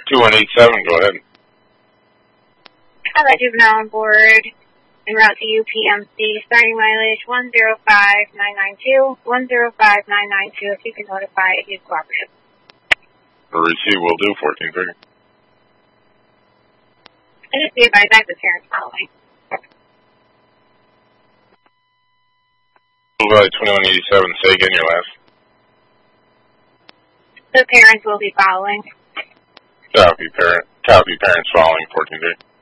2187, go ahead. Have that juvenile on board en route to UPMC, starting mileage 105992, 105992, if you can notify if he's cooperative. Receive will do, 1430. I just be advised that the parents following. Valley 2187, say again your last. The parents will be following. Copy, parents following, 1430.